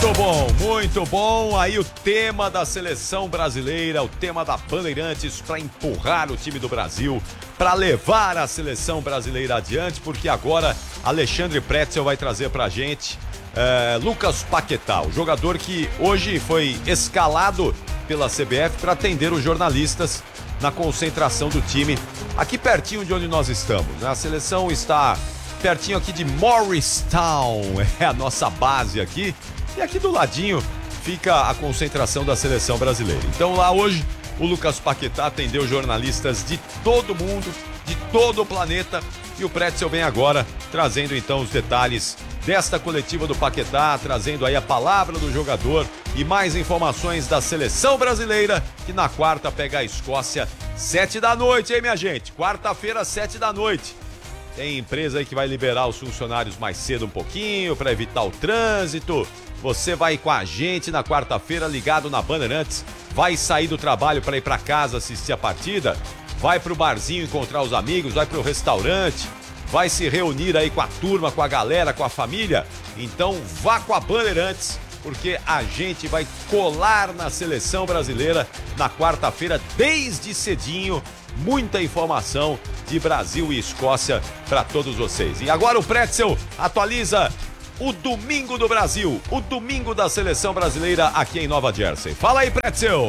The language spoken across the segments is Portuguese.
Muito bom. Aí o tema da seleção brasileira, o tema da Bandeirantes para empurrar o time do Brasil, para levar a seleção brasileira adiante, porque agora Alexandre Pretzel vai trazer pra gente Lucas Paquetá, o jogador que hoje foi escalado pela CBF para atender os jornalistas na concentração do time, aqui pertinho de onde nós estamos, né? A seleção está pertinho aqui de Morristown, é a nossa base aqui, e aqui do ladinho fica a concentração da seleção brasileira. Então lá hoje o Lucas Paquetá atendeu jornalistas de todo mundo, de todo o planeta, e o Pretzel vem agora trazendo então os detalhes desta coletiva do Paquetá, trazendo aí a palavra do jogador e mais informações da seleção brasileira, que na quarta pega a Escócia, 7 da noite, hein, minha gente? Quarta-feira, 7 da noite. Tem empresa aí que vai liberar os funcionários mais cedo um pouquinho para evitar o trânsito. Você vai com a gente na quarta-feira ligado na Bandeirantes, vai sair do trabalho para ir para casa assistir a partida, vai pro barzinho encontrar os amigos, vai pro restaurante, vai se reunir aí com a turma, com a galera, com a família. Então vá com a Bandeirantes, porque a gente vai colar na seleção brasileira na quarta-feira desde cedinho. Muita informação de Brasil e Escócia para todos vocês. E agora o Pretzel atualiza o Domingo do Brasil, o Domingo da Seleção Brasileira aqui em Nova Jersey. Fala aí, Pretzel!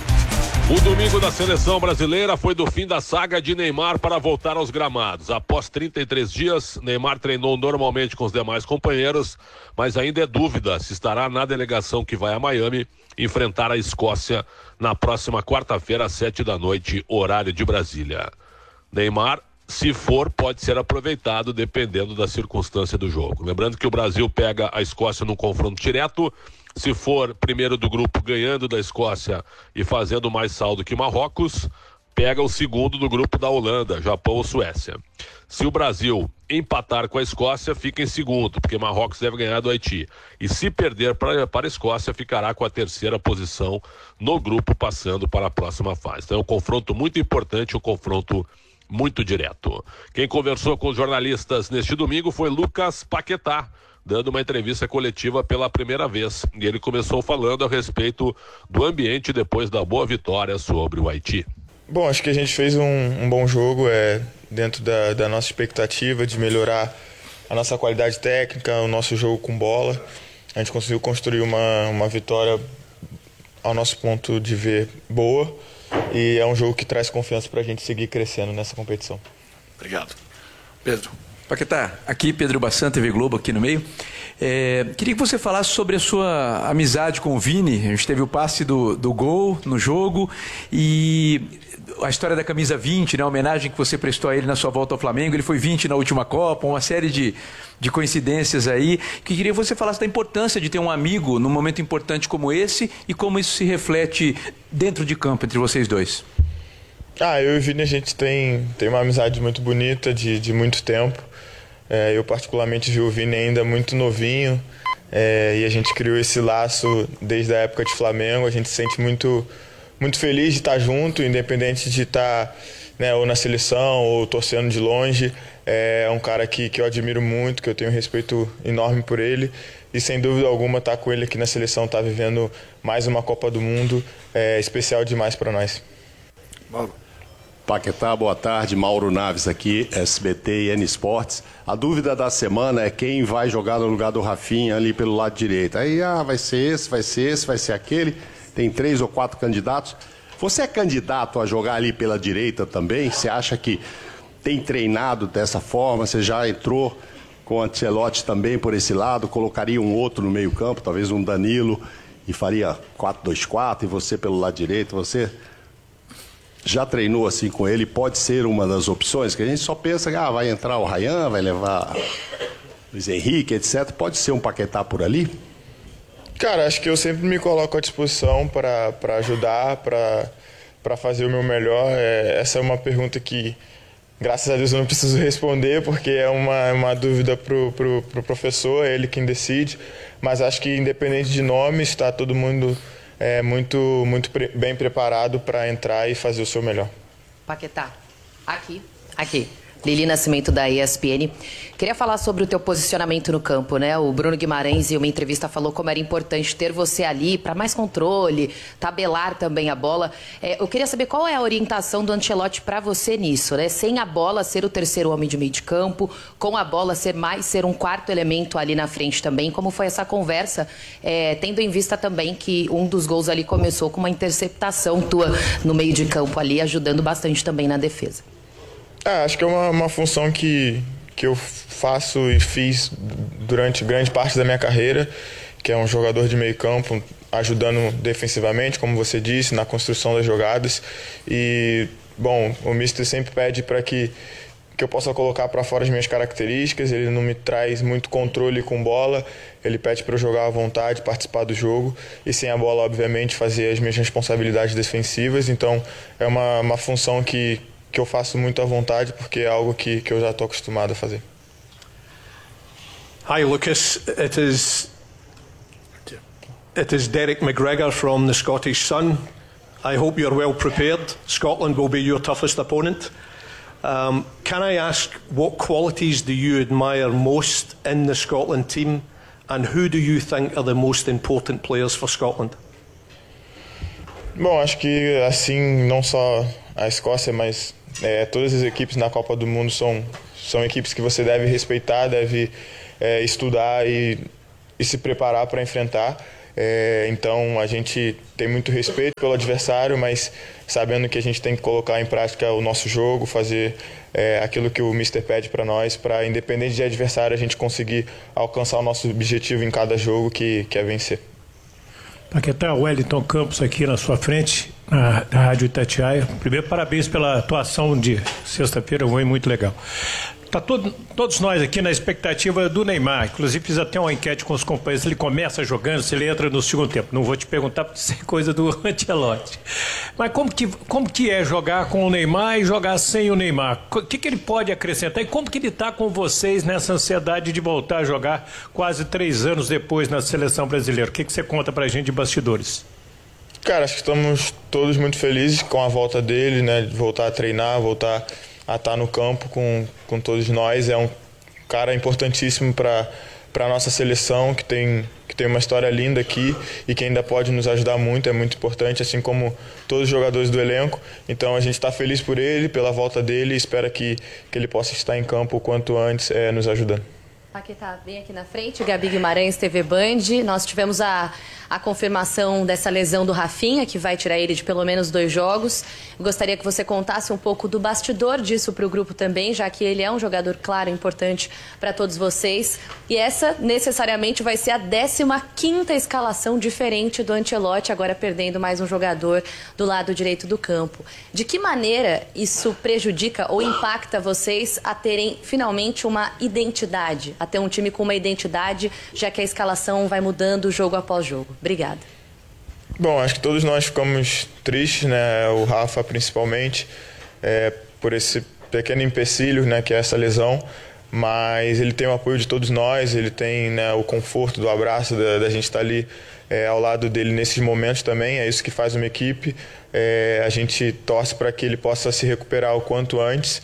O Domingo da Seleção Brasileira foi do fim da saga de Neymar para voltar aos gramados. Após 33 dias, Neymar treinou normalmente com os demais companheiros, mas ainda é dúvida se estará na delegação que vai a Miami enfrentar a Escócia na próxima quarta-feira, às 7 da noite, horário de Brasília. Neymar, se for, pode ser aproveitado dependendo da circunstância do jogo. Lembrando que o Brasil pega a Escócia num confronto direto. Se for primeiro do grupo ganhando da Escócia e fazendo mais saldo que Marrocos, pega o segundo do grupo da Holanda, Japão ou Suécia. Se o Brasil empatar com a Escócia, fica em segundo, porque Marrocos deve ganhar do Haiti. E se perder para a Escócia, ficará com a terceira posição no grupo, passando para a próxima fase. Então é um confronto muito importante, um confronto muito direto. Quem conversou com os jornalistas neste domingo foi Lucas Paquetá, dando uma entrevista coletiva pela primeira vez. E ele começou falando a respeito do ambiente depois da boa vitória sobre o Haiti. Bom, acho que a gente fez um bom jogo, dentro da nossa expectativa de melhorar a nossa qualidade técnica, o nosso jogo com bola. A gente conseguiu construir uma vitória, ao nosso ponto de ver, boa, e é um jogo que traz confiança para a gente seguir crescendo nessa competição. Obrigado. Pedro. Paquetá, aqui Pedro Bassan, TV Globo, aqui no meio. Queria que você falasse sobre a sua amizade com o Vini. A gente teve o passe do gol no jogo e a história da camisa 20, né, a homenagem que você prestou a ele na sua volta ao Flamengo. Ele foi 20 na última Copa, uma série de coincidências aí. Queria que você falasse da importância de ter um amigo num momento importante como esse e como isso se reflete dentro de campo entre vocês dois. Eu e o Vini, a gente tem uma amizade muito bonita de muito tempo. Eu particularmente vi o Vini ainda muito novinho, e a gente criou esse laço desde a época de Flamengo. A gente se sente muito, muito feliz de estar junto, independente de estar, né, ou na seleção ou torcendo de longe. É um cara que eu admiro muito, que eu tenho um respeito enorme por ele, e sem dúvida alguma estar com ele aqui na seleção, estar vivendo mais uma Copa do Mundo, é especial demais para nós. Paquetá, boa tarde. Mauro Naves aqui, SBT e N Sports. A dúvida da semana é quem vai jogar no lugar do Rafinha ali pelo lado direito. Aí, vai ser esse, vai ser esse, vai ser aquele. Tem 3 ou 4 candidatos. Você é candidato a jogar ali pela direita também? Você acha que tem treinado dessa forma? Você já entrou com o Ancelotti também por esse lado? Colocaria um outro no meio campo, talvez um Danilo, e faria 4-2-4 e você pelo lado direito? Você já treinou assim com ele? Pode ser uma das opções, que a gente só pensa que vai entrar o Ryan, vai levar Luiz Henrique, etc. Pode ser um Paquetá por ali? Cara, acho que eu sempre me coloco à disposição para ajudar, para fazer o meu melhor. Essa é uma pergunta que, graças a Deus, eu não preciso responder, porque é uma dúvida pro professor, é ele quem decide. Mas acho que, independente de nomes, está todo mundo muito bem preparado para entrar e fazer o seu melhor. Paquetá, aqui. Lili Nascimento, da ESPN. Queria falar sobre o teu posicionamento no campo, né? O Bruno Guimarães, em uma entrevista, falou como era importante ter você ali para mais controle, tabelar também a bola. Eu queria saber qual é a orientação do Ancelotti para você nisso, né? Sem a bola ser o terceiro homem de meio de campo, com a bola ser um quarto elemento ali na frente também. Como foi essa conversa, tendo em vista também que um dos gols ali começou com uma interceptação tua no meio de campo ali, ajudando bastante também na defesa. Acho que é uma função que eu faço e fiz durante grande parte da minha carreira, que é um jogador de meio campo, ajudando defensivamente, como você disse, na construção das jogadas. E, bom, o Mister sempre pede para que eu possa colocar para fora as minhas características. Ele não me traz muito controle com bola, ele pede para eu jogar à vontade, participar do jogo e, sem a bola, obviamente, fazer as minhas responsabilidades defensivas. Então, é uma função que eu faço muito à vontade, porque é algo que eu já estou acostumado a fazer. Hi Lucas, it is Derek McGregor from the Scottish Sun. I hope you're well prepared. Scotland will be your toughest opponent. Can I ask, what qualities do you admire most in the Scotland team, and who do you think are the most important players for Scotland? Bom, acho que assim, não só a Escócia, mas todas as equipes na Copa do Mundo são equipes que você deve respeitar, deve estudar e se preparar para enfrentar. Então a gente tem muito respeito pelo adversário, mas sabendo que a gente tem que colocar em prática o nosso jogo, fazer aquilo que o Mister pede para nós, para, independente de adversário, a gente conseguir alcançar o nosso objetivo em cada jogo, que é vencer. Paquetá, Wellington Campos aqui na sua frente, na Rádio Itatiaia. Primeiro, parabéns pela atuação de sexta-feira, foi muito legal. Tá todos nós aqui na expectativa do Neymar. Inclusive, fiz até uma enquete com os companheiros. Se ele começa jogando, se ele entra no segundo tempo. Não vou te perguntar, porque isso é coisa do Ancelotti. Mas como que é jogar com o Neymar e jogar sem o Neymar? O que ele pode acrescentar? E como que ele está com vocês nessa ansiedade de voltar a jogar quase 3 anos depois na seleção brasileira? O que você conta pra gente de bastidores? Cara, acho que estamos todos muito felizes com a volta dele, né? De voltar a treinar, voltar a estar no campo com todos nós. É um cara importantíssimo para a nossa seleção, que tem uma história linda aqui e que ainda pode nos ajudar muito, é muito importante, assim como todos os jogadores do elenco. Então a gente está feliz por ele, pela volta dele, e espera que ele possa estar em campo o quanto antes, nos ajudando. Paquetá, vem aqui na frente, Gabi Guimarães, TV Band. Nós tivemos a confirmação dessa lesão do Rafinha, que vai tirar ele de pelo menos 2 jogos. Eu gostaria que você contasse um pouco do bastidor disso para o grupo também, já que ele é um jogador, claro, importante para todos vocês. E essa, necessariamente, vai ser a 15ª escalação diferente do Ancelotti, agora perdendo mais um jogador do lado direito do campo. De que maneira isso prejudica ou impacta vocês a terem, finalmente, uma identidade? A ter um time com uma identidade, já que a escalação vai mudando jogo após jogo. Obrigada. Bom, acho que todos nós ficamos tristes, né? O Rafa principalmente, por esse pequeno empecilho, né, que é essa lesão, mas ele tem o apoio de todos nós, ele tem, né, o conforto do abraço, da gente estar ali ao lado dele nesses momentos também. É isso que faz uma equipe. A gente torce para que ele possa se recuperar o quanto antes.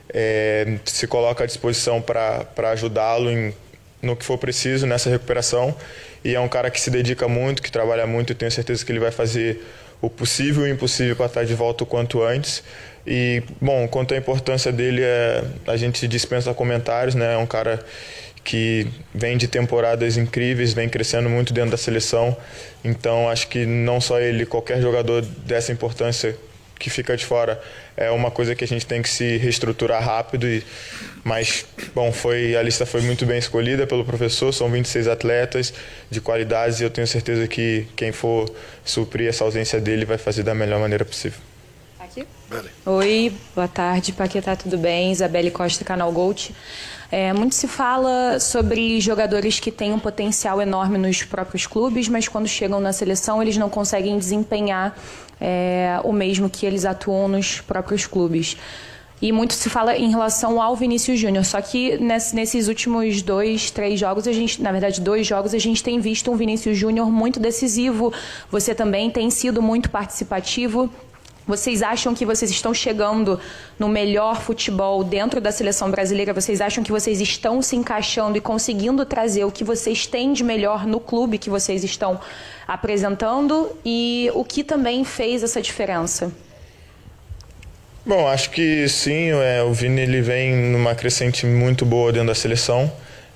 Se coloca à disposição para ajudá-lo no que for preciso nessa recuperação, e é um cara que se dedica muito, que trabalha muito, e tenho certeza que ele vai fazer o possível e o impossível para estar de volta o quanto antes. E, bom, quanto à importância dele, a gente dispensa comentários, né? É um cara que vem de temporadas incríveis, vem crescendo muito dentro da seleção, então acho que não só ele, qualquer jogador dessa importância que fica de fora, é uma coisa que a gente tem que se reestruturar rápido. Mas, bom, a lista foi muito bem escolhida pelo professor, são 26 atletas de qualidades, e eu tenho certeza que quem for suprir essa ausência dele vai fazer da melhor maneira possível. Aqui? Oi, boa tarde, Paquetá, tudo bem? Isabelle Costa, Canal Gold. Muito se fala sobre jogadores que têm um potencial enorme nos próprios clubes, mas quando chegam na seleção eles não conseguem desempenhar o mesmo que eles atuam nos próprios clubes. E muito se fala em relação ao Vinícius Júnior, só que nesses últimos 2 jogos, na verdade 2 jogos, a gente tem visto um Vinícius Júnior muito decisivo. Você também tem sido muito participativo. Vocês acham que vocês estão chegando no melhor futebol dentro da seleção brasileira? Vocês acham que vocês estão se encaixando e conseguindo trazer o que vocês têm de melhor no clube que vocês estão apresentando? E o que também fez essa diferença? Bom, acho que sim, o Vini ele vem numa crescente muito boa dentro da seleção.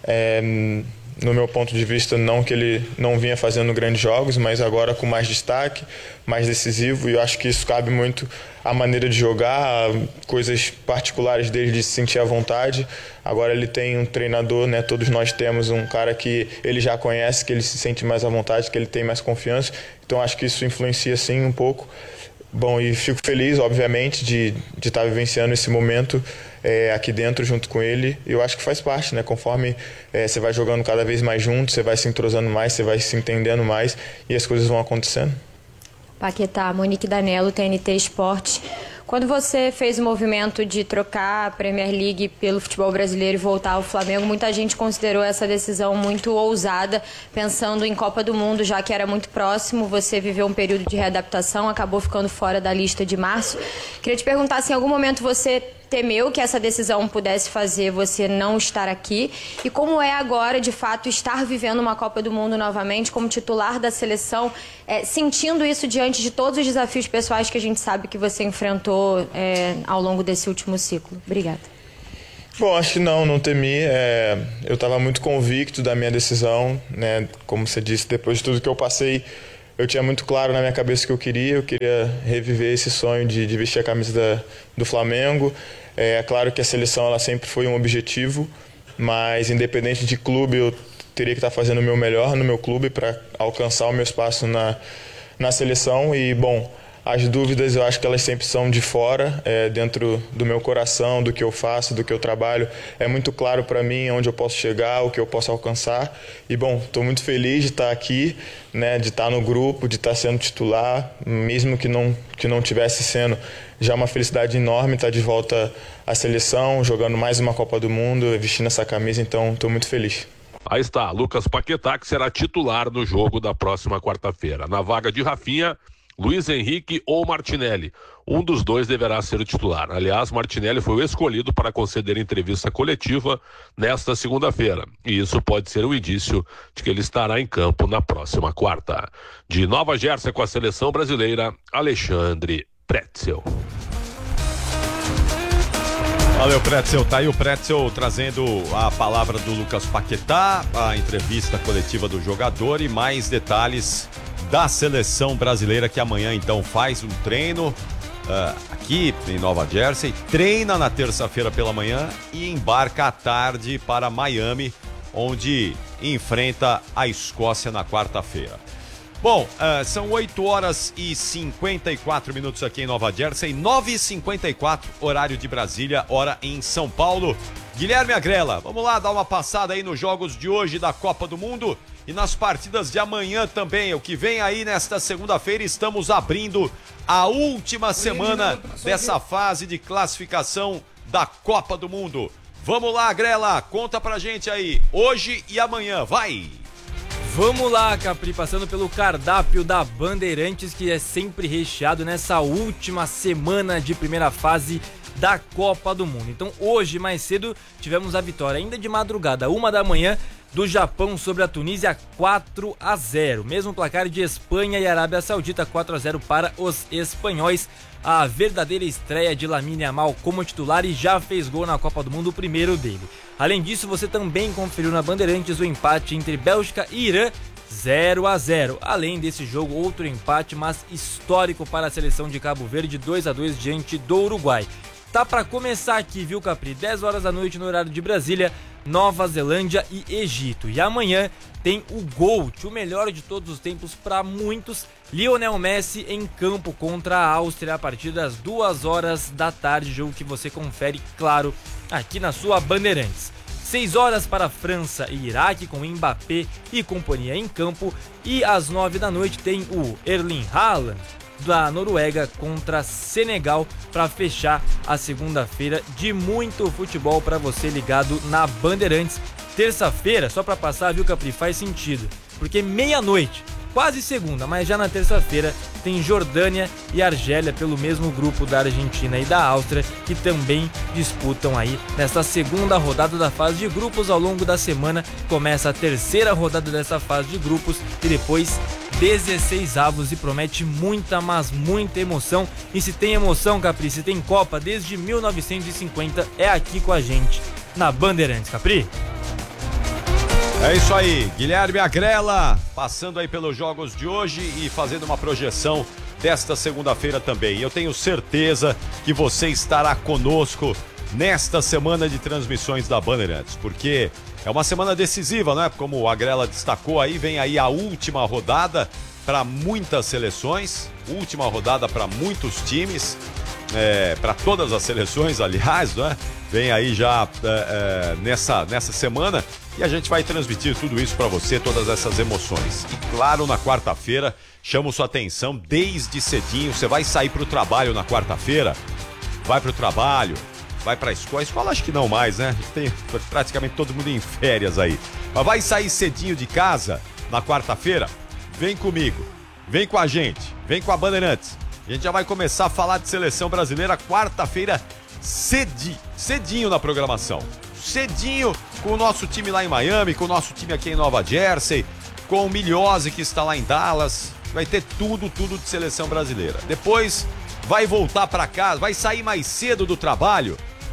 No meu ponto de vista, não que ele não vinha fazendo grandes jogos, mas agora com mais destaque, mais decisivo, e eu acho que isso cabe muito à maneira de jogar, a coisas particulares dele de se sentir à vontade. Agora ele tem um treinador, né? Todos nós temos um cara que ele já conhece, que ele se sente mais à vontade, que ele tem mais confiança, então acho que isso influencia sim um pouco. Bom, e fico feliz, obviamente, de estar vivenciando esse momento aqui dentro junto com ele. Eu acho que faz parte, né? Conforme você vai jogando cada vez mais junto, você vai se entrosando mais, você vai se entendendo mais e as coisas vão acontecendo. Paquetá, Monique Danello, TNT Esporte. Quando você fez o movimento de trocar a Premier League pelo futebol brasileiro e voltar ao Flamengo, muita gente considerou essa decisão muito ousada, pensando em Copa do Mundo, já que era muito próximo. Você viveu um período de readaptação, acabou ficando fora da lista de março. Queria te perguntar se em algum momento você temeu que essa decisão pudesse fazer você não estar aqui e como é agora, de fato, estar vivendo uma Copa do Mundo novamente como titular da seleção, sentindo isso diante de todos os desafios pessoais que a gente sabe que você enfrentou ao longo desse último ciclo. Obrigada. Bom, acho que não temi. Eu estava muito convicto da minha decisão, né? Como você disse, depois de tudo que eu passei, eu tinha muito claro na minha cabeça o que eu queria reviver esse sonho de vestir a camisa do Flamengo. É claro que a seleção ela sempre foi um objetivo, mas independente de clube, eu teria que estar fazendo o meu melhor no meu clube para alcançar o meu espaço na seleção. E, bom, as dúvidas eu acho que elas sempre são de fora, dentro do meu coração, do que eu faço, do que eu trabalho. É muito claro para mim onde eu posso chegar, o que eu posso alcançar. E, bom, estou muito feliz de estar aqui, né, de estar no grupo, de estar sendo titular, mesmo que não tivesse sendo. Já é uma felicidade enorme estar de volta à seleção, jogando mais uma Copa do Mundo, vestindo essa camisa, então estou muito feliz. Aí está, Lucas Paquetá, que será titular no jogo da próxima quarta-feira. Na vaga de Rafinha, Luiz Henrique ou Martinelli. Um dos dois deverá ser o titular. Aliás, Martinelli foi o escolhido para conceder entrevista coletiva nesta segunda-feira. E isso pode ser um indício de que ele estará em campo na próxima quarta. De Nova Jersey com a seleção brasileira, Alexandre Pretzel. Valeu, Pretzel. Tá aí o Pretzel trazendo a palavra do Lucas Paquetá, a entrevista coletiva do jogador e mais detalhes da seleção brasileira que amanhã então faz um treino aqui em Nova Jersey, treina na terça-feira pela manhã e embarca à tarde para Miami, onde enfrenta a Escócia na quarta-feira. Bom, são 8 horas e 54 minutos aqui em Nova Jersey, 9h54, horário de Brasília, hora em São Paulo. Guilherme Agrela, vamos lá dar uma passada aí nos jogos de hoje da Copa do Mundo e nas partidas de amanhã também. O que vem aí nesta segunda-feira, estamos abrindo a última semana dessa fase de classificação da Copa do Mundo. Vamos lá, Agrela, conta pra gente aí, hoje e amanhã, vai! Vamos lá, Capri, passando pelo cardápio da Bandeirantes, que é sempre recheado nessa última semana de primeira fase da Copa do Mundo. Então hoje, mais cedo, tivemos a vitória, ainda de madrugada, 1 da manhã, do Japão sobre a Tunísia, 4-0. Mesmo placar de Espanha e Arábia Saudita, 4-0 para os espanhóis. A verdadeira estreia de Lamine Yamal como titular e já fez gol na Copa do Mundo, o primeiro dele. Além disso, você também conferiu na Bandeirantes o empate entre Bélgica e Irã, 0-0. Além desse jogo, outro empate, mas histórico para a seleção de Cabo Verde, 2-2 diante do Uruguai. Tá para começar aqui, viu, Capri? 10 horas da noite no horário de Brasília, Nova Zelândia e Egito. E amanhã tem o GOAT, o melhor de todos os tempos para muitos, Lionel Messi em campo contra a Áustria a partir das 2 horas da tarde, jogo que você confere, claro, aqui na sua Bandeirantes. 6 horas para França e Iraque com Mbappé e companhia em campo, e às 9 da noite tem o Erling Haaland da Noruega contra Senegal para fechar a segunda-feira de muito futebol para você ligado na Bandeirantes. Terça-feira, só para passar, viu, Capri, faz sentido, porque meia-noite quase segunda, mas já na terça-feira tem Jordânia e Argélia pelo mesmo grupo da Argentina e da Áustria, que também disputam aí nesta segunda rodada da fase de grupos. Ao longo da semana começa a terceira rodada dessa fase de grupos e depois 16 avos, e promete muita, mas muita emoção. E se tem emoção, Capri, se tem Copa desde 1950, é aqui com a gente na Bandeirantes, Capri. É isso aí, Guilherme Agrela passando aí pelos jogos de hoje e fazendo uma projeção desta segunda-feira também. Eu tenho certeza que você estará conosco nesta semana de transmissões da Bandeirantes, porque é uma semana decisiva, né? Como o Agrela destacou aí, vem aí a última rodada para muitas seleções, última rodada para muitos times, para todas as seleções, aliás, né? Vem aí já nessa semana e a gente vai transmitir tudo isso para você, todas essas emoções. E claro, na quarta-feira, chamo sua atenção desde cedinho. Você vai sair para o trabalho na quarta-feira, vai para o trabalho, vai para a escola acho que não mais, né? Tem praticamente todo mundo em férias aí. Mas vai sair cedinho de casa na quarta-feira? Vem comigo, vem com a gente, vem com a Bandeirantes. A gente já vai começar a falar de seleção brasileira quarta-feira cedinho na programação. Cedinho com o nosso time lá em Miami, com o nosso time aqui em Nova Jersey, com o Miliose que está lá em Dallas. Vai ter tudo de seleção brasileira. Depois vai voltar para casa, vai sair mais cedo do trabalho,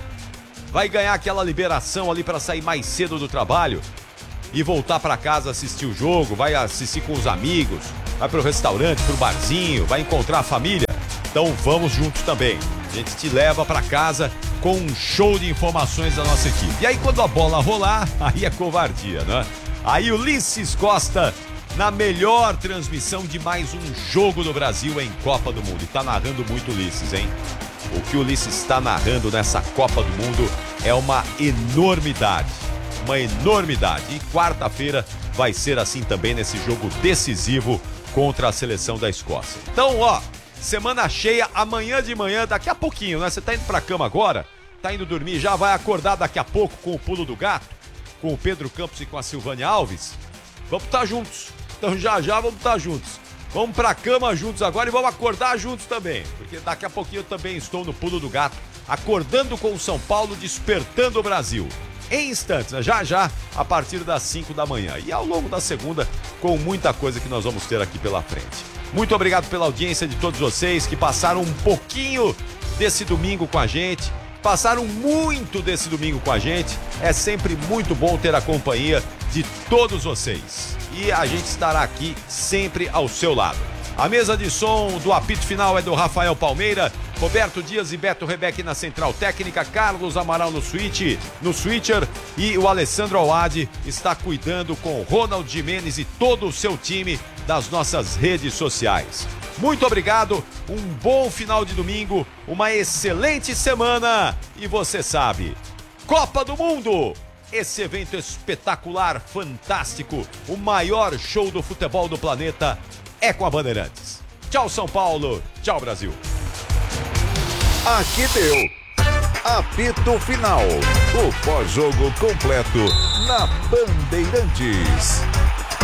vai ganhar aquela liberação ali para sair mais cedo do trabalho e voltar para casa assistir o jogo, vai assistir com os amigos, vai pro restaurante, pro barzinho, vai encontrar a família. Então vamos juntos também. A gente te leva para casa com um show de informações da nossa equipe. E aí quando a bola rolar, aí é covardia, né? Aí Ulisses Costa na melhor transmissão de mais um jogo do Brasil em Copa do Mundo. E tá narrando muito Ulisses, hein? O que o Ulisses está narrando nessa Copa do Mundo é uma enormidade. Uma enormidade. E quarta-feira vai ser assim também nesse jogo decisivo contra a seleção da Escócia. Então, ó, semana cheia, amanhã de manhã, daqui a pouquinho, né? Você tá indo pra cama agora, tá indo dormir, já vai acordar daqui a pouco com o Pulo do Gato, com o Pedro Campos e com a Silvânia Alves. Vamos estar juntos. Então já vamos estar juntos. Vamos pra cama juntos agora e vamos acordar juntos também. Porque daqui a pouquinho eu também estou no Pulo do Gato, acordando com o São Paulo, despertando o Brasil. Em instantes, né? Já, a partir das 5 da manhã. E ao longo da segunda, com muita coisa que nós vamos ter aqui pela frente. Muito obrigado pela audiência de todos vocês que passaram um pouquinho desse domingo com a gente. Passaram muito desse domingo com a gente. É sempre muito bom ter a companhia de todos vocês. E a gente estará aqui sempre ao seu lado. A mesa de som do apito final é do Rafael Palmeira, Roberto Dias e Beto Rebeck na central técnica, Carlos Amaral no switcher e o Alessandro Awad está cuidando com Ronald Jimenez e todo o seu time das nossas redes sociais. Muito obrigado, um bom final de domingo, uma excelente semana e você sabe, Copa do Mundo! Esse evento espetacular, fantástico, o maior show do futebol do planeta é com a Bandeirantes. Tchau, São Paulo. Tchau, Brasil. Aqui deu. Apito final. O pós-jogo completo na Bandeirantes.